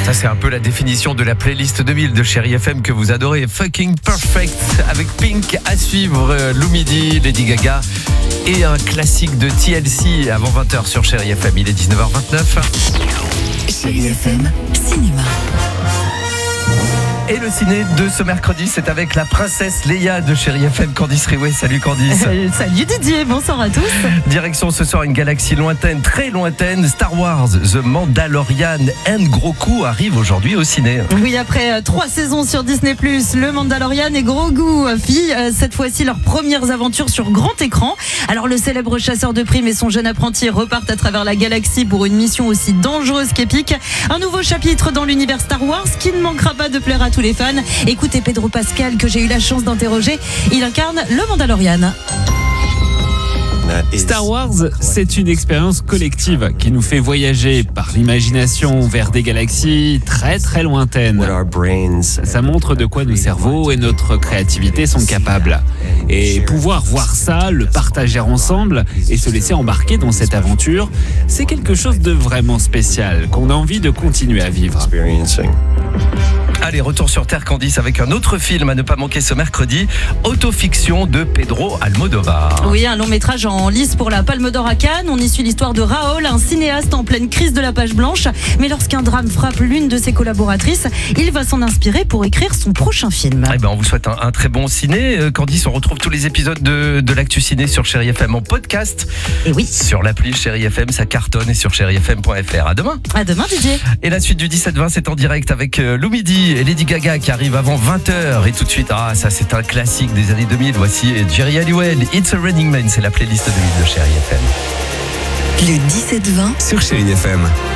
Ça, c'est un peu la définition de la playlist 2000 de Chérie FM que vous adorez. Fucking Perfect avec Pink à suivre, Lou Midi, Lady Gaga et un classique de TLC avant 20h sur Chérie FM. Il est 19h29. Chérie FM, cinéma. Et le ciné de ce mercredi, c'est avec la princesse Leia de Chérie FM, Candice Riouet. Salut Candice. Salut Didier, bonsoir à tous. Direction ce soir une galaxie lointaine, très lointaine. Star Wars, The Mandalorian and Grogu arrive aujourd'hui au ciné. Oui, après 3 saisons sur Disney+, le Mandalorian et Grogu vivent cette fois-ci leurs premières aventures sur grand écran. Alors le célèbre chasseur de primes et son jeune apprenti repartent à travers la galaxie pour une mission aussi dangereuse qu'épique. Un nouveau chapitre dans l'univers Star Wars qui ne manquera pas de plaire à tous les fans. Écoutez Pedro Pascal que j'ai eu la chance d'interroger. Il incarne le Mandalorian. Star Wars, c'est une expérience collective qui nous fait voyager par l'imagination vers des galaxies très très lointaines. Ça montre de quoi nos cerveaux et notre créativité sont capables. Et pouvoir voir ça, le partager ensemble et se laisser embarquer dans cette aventure, c'est quelque chose de vraiment spécial qu'on a envie de continuer à vivre. Allez, retour sur Terre, Candice, avec un autre film à ne pas manquer ce mercredi, Autofiction de Pedro Almodovar. Oui, un long métrage en lice pour la Palme d'Or à Cannes. On y suit l'histoire de Raoul, un cinéaste en pleine crise de la page blanche. Mais lorsqu'un drame frappe l'une de ses collaboratrices, il va s'en inspirer pour écrire son prochain film. Eh ben, on vous souhaite un très bon ciné. Candice, on retrouve tous les épisodes de l'Actu Ciné sur Chérie FM en podcast. Et oui. Sur l'appli Chérie FM, ça cartonne, et sur chérifm.fr. À demain. À demain, Didier. Et la suite du 17-20, c'est en direct avec Lou Midi et Lady Gaga qui arrive avant 20h. Et tout de suite, ça c'est un classique des années 2000. Voici Jerry Halliwell, It's a Raining Man. C'est la playlist 2000 de Chérie FM. Le 17-20 sur Chérie FM.